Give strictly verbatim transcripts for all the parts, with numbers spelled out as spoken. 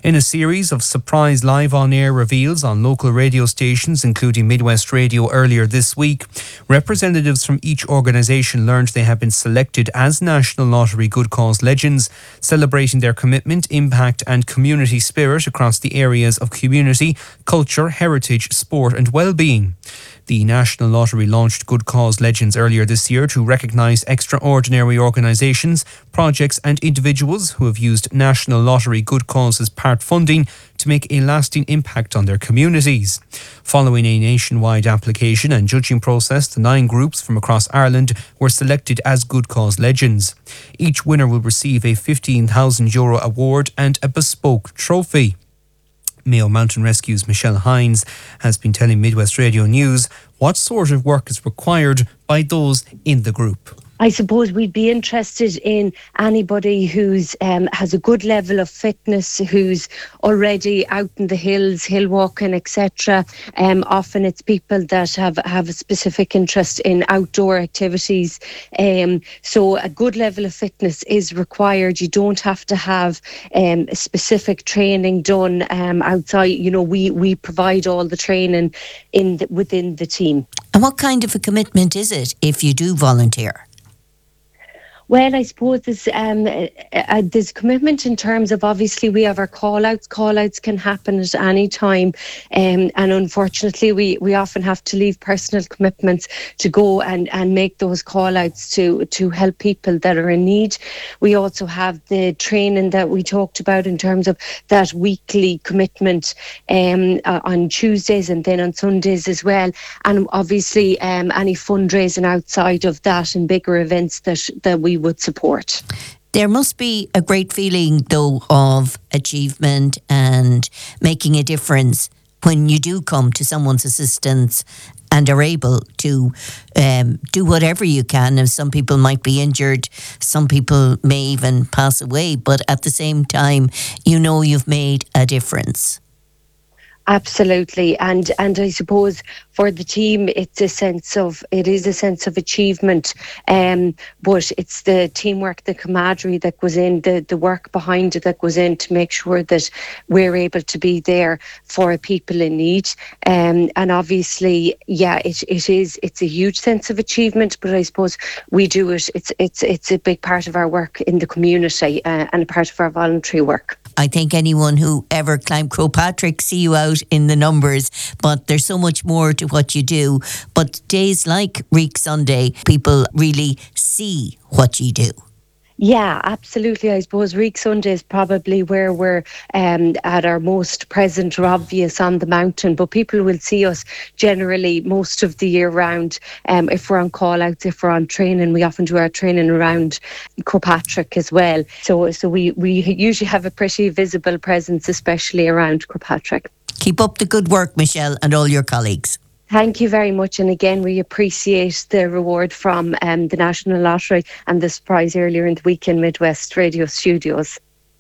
In a series of surprise live on-air reveals on local radio stations, including Midwest Radio earlier this week, representatives from each organisation learned they have been selected as National Lottery Good Cause Legends, celebrating their commitment, impact and community spirit across the areas of community, culture, heritage, sport and well-being. The National Lottery launched Good Cause Legends earlier this year to recognise extraordinary organisations, projects and individuals who have used National Lottery Good Causes part funding to make a lasting impact on their communities. Following a nationwide application and judging process, the nine groups from across Ireland were selected as Good Cause Legends. Each winner will receive a fifteen thousand euro award and a bespoke trophy. Mayo Mountain Rescue's Michelle Hines has been telling Midwest Radio News what sort of work is required by those in the group. I suppose we'd be interested in anybody who's um, has a good level of fitness, who's already out in the hills, hill walking, et cetera. Um, often it's people that have, have a specific interest in outdoor activities. Um, so a good level of fitness is required. You don't have to have um, specific training done um, outside. You know, we, we provide all the training in the, within the team. And what kind of a commitment is it if you do volunteer? Well, I suppose there's, um, uh, there's commitment in terms of, obviously we have our call-outs. Call-outs can happen at any time, um, and unfortunately we, we often have to leave personal commitments to go and, and make those call-outs to, to help people that are in need. We also have the training that we talked about in terms of that weekly commitment um, uh, on Tuesdays and then on Sundays as well. And obviously um, any fundraising outside of that and bigger events that, that we would support. There must be a great feeling, though, of achievement and making a difference when you do come to someone's assistance and are able to um, do whatever you can. And some people might be injured, some people may even pass away, but at the same time, you know you've made a difference. Absolutely, and and I suppose for the team, it's a sense of it is a sense of achievement, um, but it's the teamwork, the camaraderie that goes in, the the work behind it that goes in to make sure that we're able to be there for people in need. Um, and obviously, yeah, it it is it's a huge sense of achievement, but I suppose we do it. It's it's it's a big part of our work in the community uh, and a part of our voluntary work. I think anyone who ever climbed Croagh Patrick see you out in the numbers, but there's so much more to what you do. But days like Reek Sunday, people really see what you do. Yeah, absolutely. I suppose Reek Sunday is probably where we're um, at our most present or obvious on the mountain, but people will see us generally most of the year round. Um, if we're on call-outs, if we're on training, we often do our training around Croagh Patrick as well. So so we, we usually have a pretty visible presence, especially around Croagh Patrick. Keep up the good work, Michelle, and all your colleagues. Thank you very much. And again, we appreciate the reward from um, the National Lottery and the surprise earlier in the week in Midwest Radio Studios.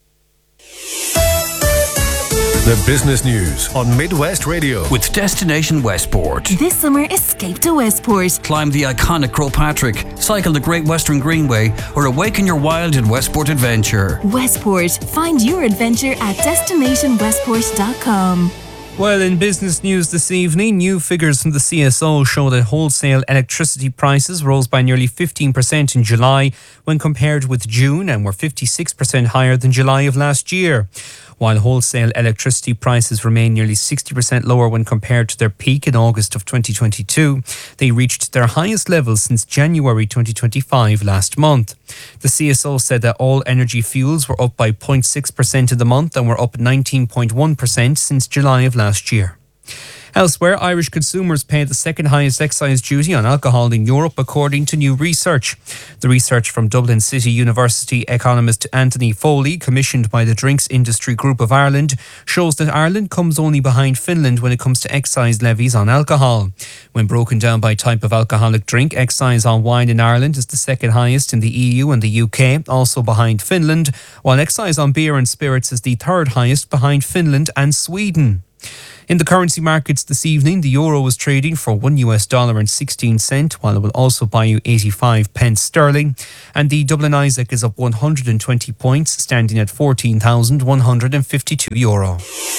The business news on Midwest Radio with Destination Westport. This summer, escape to Westport. Climb the iconic Croagh Patrick, cycle the Great Western Greenway, or awaken your wild in Westport Adventure. Westport. Find your adventure at destination westport dot com. Well, in business news this evening, new figures from the C S O show that wholesale electricity prices rose by nearly fifteen percent in July when compared with June and were fifty-six percent higher than July of last year. While wholesale electricity prices remain nearly sixty percent lower when compared to their peak in August of twenty twenty-two, they reached their highest levels since January twenty twenty-five last month. The C S O said that all energy fuels were up by zero point six percent in the month and were up nineteen point one percent since July of last year. Elsewhere, Irish consumers pay the second highest excise duty on alcohol in Europe, according to new research. The research from Dublin City University economist Anthony Foley, commissioned by the Drinks Industry Group of Ireland, shows that Ireland comes only behind Finland when it comes to excise levies on alcohol. When broken down by type of alcoholic drink, excise on wine in Ireland is the second highest in the E U and the U K, also behind Finland, while excise on beer and spirits is the third highest behind Finland and Sweden. In the currency markets this evening, the euro is trading for one U S dollar and sixteen cent, while it will also buy you eighty-five pence sterling. And the Dublin Isaac is up one hundred twenty points, standing at fourteen thousand one hundred fifty-two euro.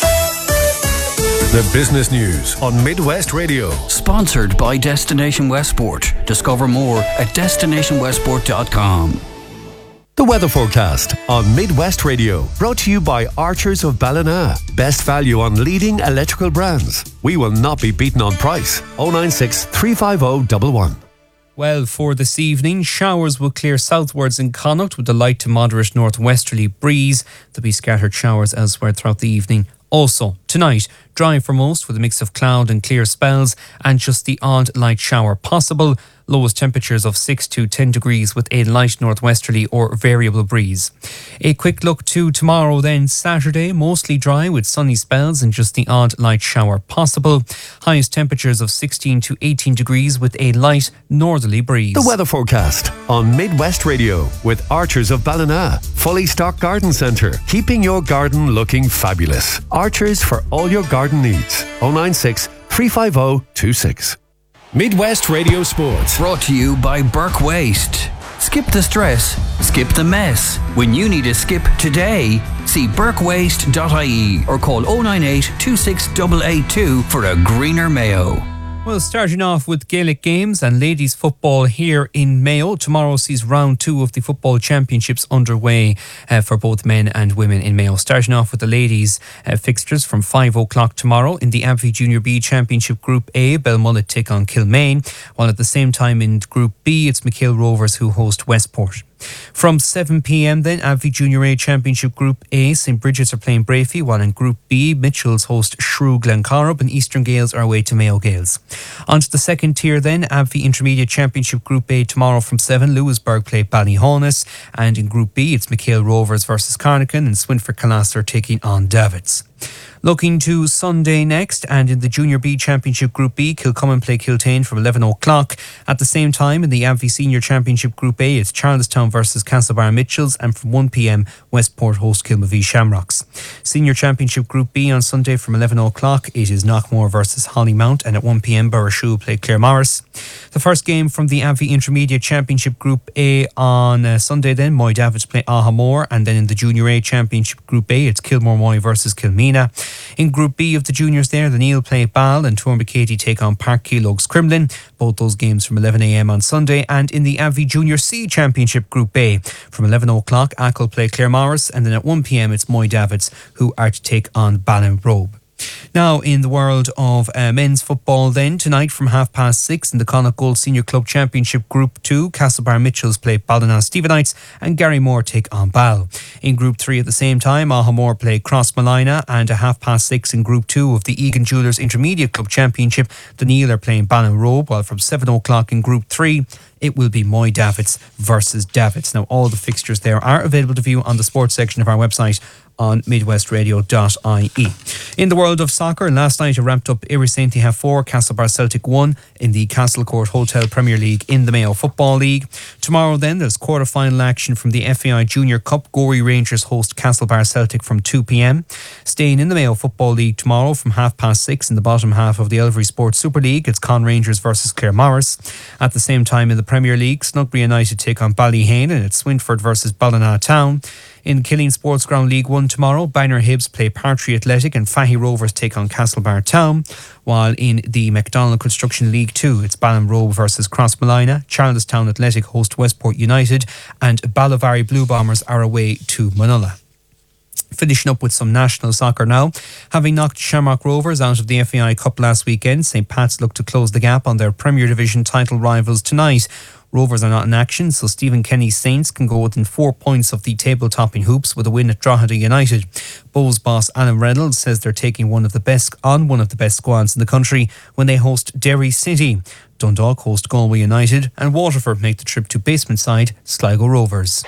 The business news on Midwest Radio. Sponsored by Destination Westport. Discover more at destination westport dot com. The weather forecast on Midwest Radio, brought to you by Archers of Ballina. Best value on leading electrical brands. We will not be beaten on price. oh nine six, three five oh, one one. Well, for this evening, showers will clear southwards in Connacht with a light to moderate northwesterly breeze. There'll be scattered showers elsewhere throughout the evening. Also, tonight, dry for most with a mix of cloud and clear spells and just the odd light shower possible. Lowest temperatures of six to ten degrees with a light northwesterly or variable breeze. A quick look to tomorrow then, Saturday, mostly dry with sunny spells and just the odd light shower possible. Highest temperatures of sixteen to eighteen degrees with a light northerly breeze. The weather forecast on Midwest Radio with Archers of Ballina. Fully stocked garden centre, keeping your garden looking fabulous. Archers for all your garden needs. oh nine six, three five oh, two six. Midwest Radio Sports. Brought to you by Burke Waste. Skip the stress, skip the mess. When you need a skip today, see burke waste dot I E or call oh nine eight, two six eight eight two for a greener Mayo. Well, starting off with Gaelic games and ladies football here in Mayo. Tomorrow sees round two of the football championships underway uh, for both men and women in Mayo. Starting off with the ladies uh, fixtures from five o'clock tomorrow in the Abbey Junior B Championship Group A. Belmullet take on Kilmaine, while at the same time in Group B it's McHale Rovers who host Westport. From seven p.m. then, Abbey Junior A Championship Group A, Saint Bridget's are playing Brafey, while in Group B, Mitchells host Shrew Glencorrib and Eastern Gales are away to Mayo Gales. On to the second tier then, Abbey Intermediate Championship Group A tomorrow from seven, Lewisburg play Ballyhonus, and in Group B it's McHale Rovers versus Carnacan and Swinford Calaster taking on Davids. Looking to Sunday next, and in the Junior B Championship Group B, Kilcummin play Kiltane from eleven o'clock. At the same time, in the A V Senior Championship Group A, it's Charlestown versus Castlebar Mitchells, and from one p.m, Westport host Kilmavie Shamrocks. Senior Championship Group B on Sunday from eleven o'clock, it is Knockmore versus Hollymount, and at one p.m, Burrishoe play Claremorris. The first game from the A V Intermediate Championship Group A on uh, Sunday then, Moy Davids play Ahamore, and then in the Junior A Championship Group A, it's Kilmore Moy versus Kilmina. In Group B of the juniors there, the Neil play Ball and Tourmakeady take on Park Keelogs Crimlin. Both those games from eleven a.m. on Sunday. And in the A V Junior C Championship Group A, from eleven o'clock, Achill play Claremorris, and then at one p.m. it's Moy Davids who are to take on Ballinrobe. Now, in the world of uh, men's football then, tonight from half past six in the Connacht Gold Senior Club Championship Group two, Castlebar Mitchells play Ballina Stephenites and Garrymore take on Ball. In Group three at the same time, Ahamore play Crossmalina, and at half past six in Group two of the Egan Jewellers Intermediate Club Championship, the Neil are playing Ballinrobe, while from seven o'clock in Group three, it will be Moy Davids versus Davids. Now, all the fixtures there are available to view on the sports section of our website on midwest radio dot I E. In the world of soccer, last night it wrapped up Iri Saint Have four, Castlebar Celtic one in the Castlecourt Hotel Premier League in the Mayo Football League. Tomorrow then there's quarter-final action from the F A I Junior Cup. Gorey Rangers host Castlebar Celtic from two p.m. Staying in the Mayo Football League tomorrow from half past six in the bottom half of the Elvery Sports Super League, it's Con Rangers versus Claremorris. At the same time in the Premier League, Snugbury United take on Ballyhane and it's Swinford versus Ballina Town. In Killeen Sports Ground League one tomorrow, Bangor Hibs play Partry Athletic and Fahy Rovers take on Castlebar Town. While in the McDonald Construction League two, it's Ballinrobe versus Crossmalina, Charlestown Athletic host Westport United, and Ballyvary Blue Bombers are away to Munulla. Finishing up with some national soccer now. Having knocked Shamrock Rovers out of the F A I Cup last weekend, Saint Pat's look to close the gap on their Premier Division title rivals tonight. Rovers are not in action, so Stephen Kenny's Saints can go within four points of the table-topping Hoops with a win at Drogheda United. Bowes boss Alan Reynolds says they're taking one of the best on one of the best squads in the country when they host Derry City. Dundalk host Galway United, and Waterford make the trip to basement side Sligo Rovers.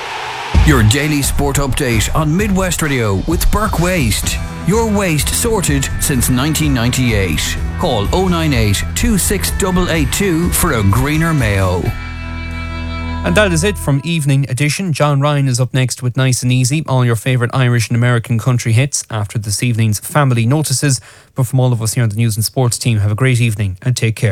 Your daily sport update on Midwest Radio with Burke Waste. Your waste sorted since nineteen ninety-eight. Call oh nine eight, two six eight eight two for a greener Mayo. And that is it from Evening Edition. John Ryan is up next with Nice and Easy, all your favourite Irish and American country hits after this evening's Family Notices. But from all of us here on the News and Sports team, have a great evening and take care.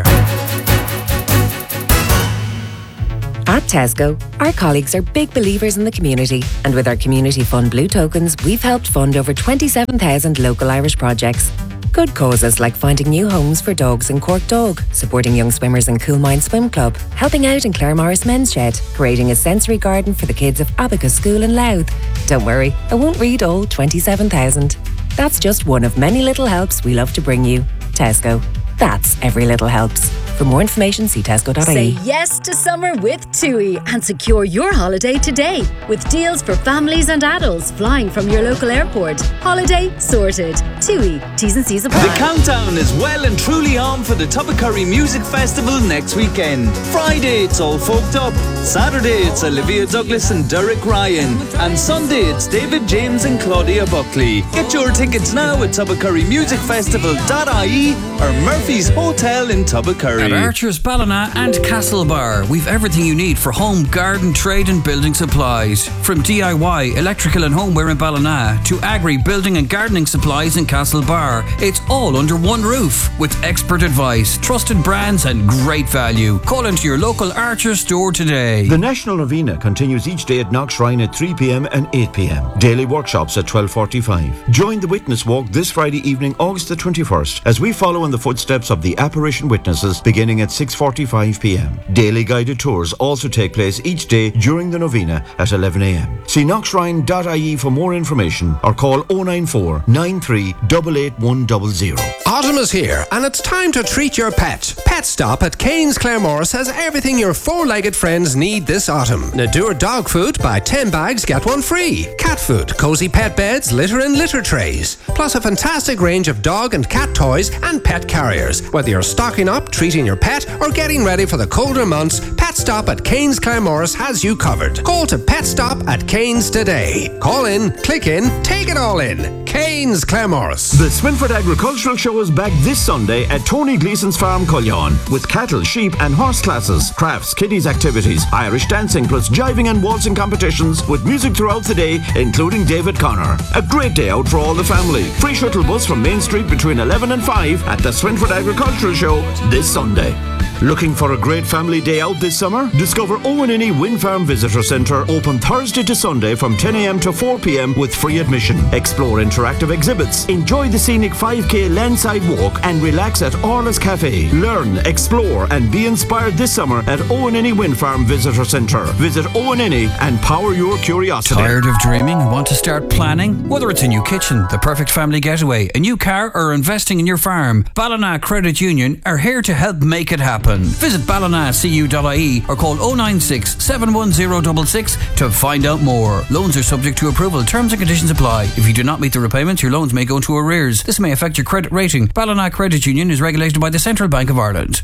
At Tesco, our colleagues are big believers in the community, and with our Community Fund Blue Tokens, we've helped fund over twenty-seven thousand local Irish projects. Good causes like finding new homes for dogs in Cork Dog, supporting young swimmers in Coolmine Swim Club, helping out in Claremorris Men's Shed, creating a sensory garden for the kids of Abacus School in Louth. Don't worry, I won't read all twenty-seven thousand. That's just one of many little helps we love to bring you. Tesco. That's every little helps. For more information, see tesco dot I E. Say yes to summer with TUI and secure your holiday today with deals for families and adults flying from your local airport. Holiday sorted. TUI. T's and C's apply. The countdown is well and truly on for the Tubbacurry Music Festival next weekend. Friday, it's All Folked Up. Saturday, it's Olivia Douglas and Derek Ryan. And Sunday, it's David James and Claudia Buckley. Get your tickets now at tubbacurry music festival dot I E or Murphy's Hotel in Tubbacurry. At Archers, Ballina and Castlebar, we've everything you need for home, garden, trade and building supplies. From D I Y, electrical and homeware in Ballina to agri, building and gardening supplies in Castlebar. It's all under one roof with expert advice, trusted brands and great value. Call into your local Archers store today. The National Novena continues each day at Knockshrine at three p.m. and eight p.m. Daily workshops at twelve forty-five. Join the Witness Walk this Friday evening, August the twenty-first, as we follow in the footsteps of the apparition witnesses beginning at six forty-five p.m. Daily guided tours also take place each day during the novena at eleven a.m. See knockshrine dot I E for more information or call oh nine four, nine three eight eight one zero zero. Autumn is here and it's time to treat your pet. Pet Stop at Cairns Claremorris has everything your four-legged friends need this autumn. Nadur dog food, buy ten bags, get one free. Cat food, cozy pet beds, litter and litter trays. Plus a fantastic range of dog and cat toys and pet carriers. Whether you're stocking up, treating your pet or getting ready for the colder months, Pet Stop at Cairns Claremorris has you covered. Call to Pet Stop at Cairns today. Call in, click in, take it all in. Cairns Claremorris. The Swinford Agricultural Show is back this Sunday at Tony Gleeson's Farm, Cullion, with cattle, sheep and horse classes, crafts, kiddies activities, Irish dancing plus jiving and waltzing competitions with music throughout the day, including David Connor. A great day out for all the family. Free shuttle bus from Main Street between eleven and five at the Swinford Agricultural Show this Sunday. Looking for a great family day out this summer? Discover Owen Inny Wind Farm Visitor Centre, open Thursday to Sunday from ten a.m. to four p.m. with free admission. Explore interactive exhibits, enjoy the scenic five k landside walk and relax at Orla's Cafe. Learn, explore and be inspired this summer at Owen Inny Wind Farm Visitor Centre. Visit Owen Inny and power your curiosity. Tired of dreaming and want to start planning? Whether it's a new kitchen, the perfect family getaway, a new car or investing in your farm, Ballina Credit Union are here to help make it happen. Visit ballina c u dot I E or call oh nine six, seven one zero six six to find out more. Loans are subject to approval. Terms and conditions apply. If you do not meet the repayments, your loans may go into arrears. This may affect your credit rating. Ballina Credit Union is regulated by the Central Bank of Ireland.